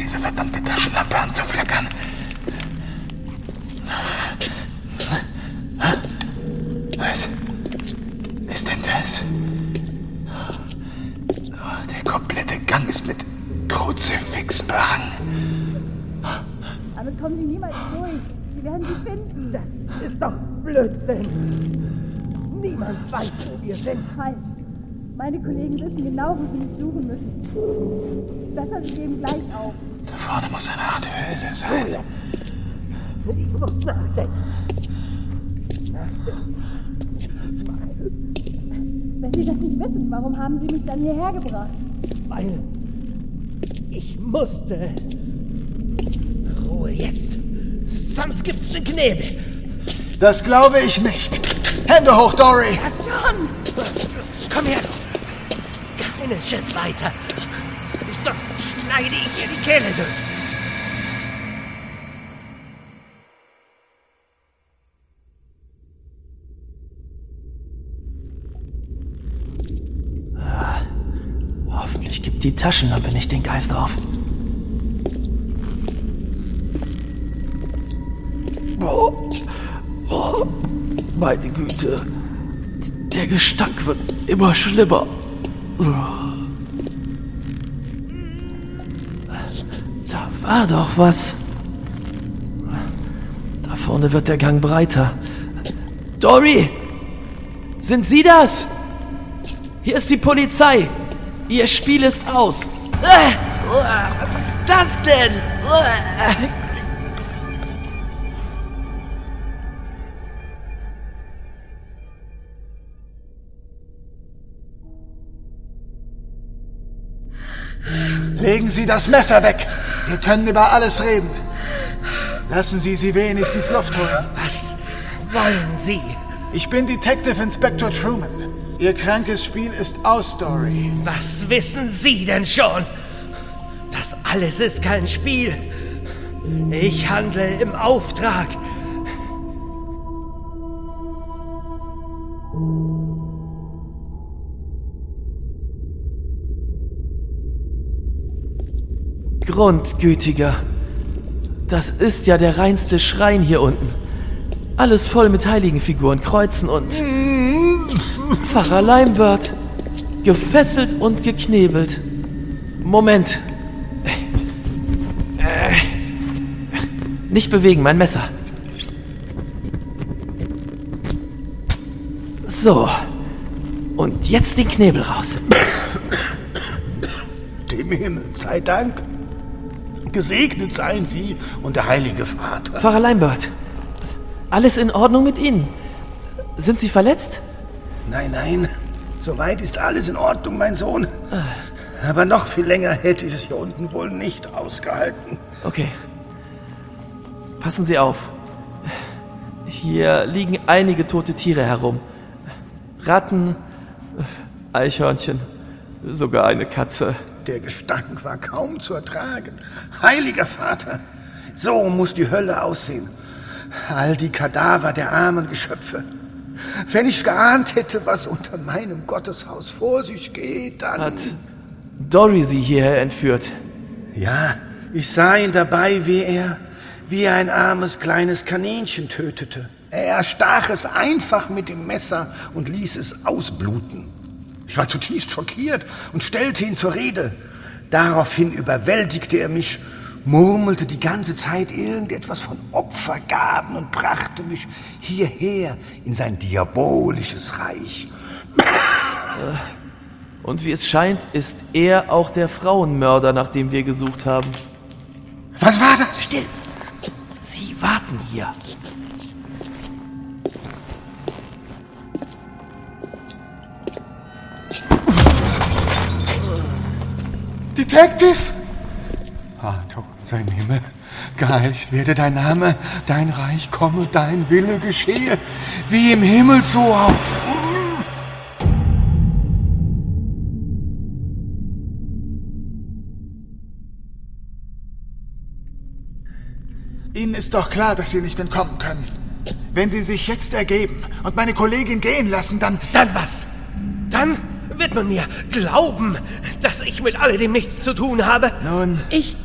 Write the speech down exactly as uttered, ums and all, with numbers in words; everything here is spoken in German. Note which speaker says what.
Speaker 1: diese verdammte Taschenlampe anzuflackern. Was ist denn das? Der komplette Gang ist mit Kruzifixen behangen.
Speaker 2: Damit kommen Sie niemals durch. Sie werden Sie finden.
Speaker 3: Das ist doch Blödsinn. Niemand weiß, wo wir sind.
Speaker 2: Falsch. Meine Kollegen wissen genau, wo sie mich suchen müssen. Besser, Sie geben gleich auf.
Speaker 1: Da vorne muss eine Art Höhle sein.
Speaker 3: Oh ja. Ich muss nachdenken.
Speaker 2: Wenn Sie das nicht wissen, warum haben Sie mich dann hierher gebracht?
Speaker 3: Weil ich musste. Ruhe jetzt. Sonst gibt's den Knebel.
Speaker 1: Das glaube ich nicht. Hände hoch, Dory!
Speaker 2: Was schon?
Speaker 3: Komm her. Keinen Schritt weiter. Sonst schneide ich dir die Kehle durch.
Speaker 4: Hoffentlich gibt die Taschenlampe nicht den Geist auf. Oh, oh, meine Güte. Der Gestank wird immer schlimmer. Da war doch was. Da vorne wird der Gang breiter. Dory! Sind Sie das? Hier ist die Polizei. Ihr Spiel ist aus. Äh, was ist das denn? Äh.
Speaker 1: Legen Sie das Messer weg. Wir können über alles reden. Lassen Sie sie wenigstens Luft holen.
Speaker 3: Was wollen Sie?
Speaker 1: Ich bin Detective Inspector Truman. Ihr krankes Spiel ist aus, Dory.
Speaker 3: Was wissen Sie denn schon? Das alles ist kein Spiel. Ich handle im Auftrag.
Speaker 4: Grundgütiger. Das ist ja der reinste Schrein hier unten. Alles voll mit Heiligenfiguren, Kreuzen und... Pfarrer Leimbert. Gefesselt und geknebelt. Moment. Äh, nicht bewegen, mein Messer. So. Und jetzt den Knebel raus.
Speaker 5: Dem Himmel sei Dank. Gesegnet seien Sie und der Heilige Vater.
Speaker 4: Pfarrer Leimbert. Alles in Ordnung mit Ihnen? Sind Sie verletzt?
Speaker 5: Nein, nein. Soweit ist alles in Ordnung, mein Sohn. Aber noch viel länger hätte ich es hier unten wohl nicht ausgehalten.
Speaker 4: Okay. Passen Sie auf. Hier liegen einige tote Tiere herum. Ratten, Eichhörnchen, sogar eine Katze.
Speaker 5: Der Gestank war kaum zu ertragen. Heiliger Vater, so muss die Hölle aussehen. All die Kadaver der armen Geschöpfe. Wenn ich geahnt hätte, was unter meinem Gotteshaus vor sich geht, dann...
Speaker 4: Hat Dory Sie hierher entführt?
Speaker 5: Ja, ich sah ihn dabei, wie er, wie er ein armes kleines Kaninchen tötete. Er erstach es einfach mit dem Messer und ließ es ausbluten. Ich war zutiefst schockiert und stellte ihn zur Rede. Daraufhin überwältigte er mich, murmelte die ganze Zeit irgendetwas von Opfergaben und brachte mich hierher in sein diabolisches Reich.
Speaker 4: Und wie es scheint, ist er auch der Frauenmörder, nach dem wir gesucht haben.
Speaker 5: Was war das?
Speaker 4: Still! Sie warten hier.
Speaker 1: Detective! Vater, sein Himmel, geheiligt werde dein Name, dein Reich komme, dein Wille geschehe, wie im Himmel so auf. Ihnen ist doch klar, dass Sie nicht entkommen können. Wenn Sie sich jetzt ergeben und meine Kollegin gehen lassen, dann...
Speaker 3: Dann was? Dann wird man mir glauben, dass ich mit alledem nichts zu tun habe.
Speaker 1: Nun...
Speaker 2: Ich